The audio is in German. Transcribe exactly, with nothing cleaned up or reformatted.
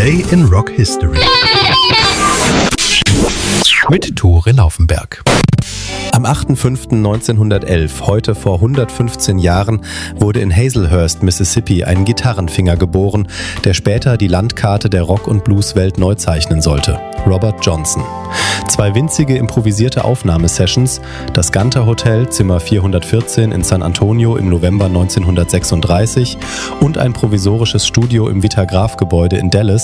Today in Rock History mit Tore Laufenberg. Am achter fünfter neunzehnhundertelf, heute vor hundertfünfzehn Jahren, wurde in Hazelhurst, Mississippi, ein Gitarrenfinger geboren, der später die Landkarte der Rock- und Blueswelt neu zeichnen sollte: Robert Johnson. Zwei winzige improvisierte Aufnahmesessions, das Gunter Hotel, Zimmer vierhundertvierzehn in San Antonio im November neunzehnhundertsechsunddreißig und ein provisorisches Studio im Vitagraph-Gebäude in Dallas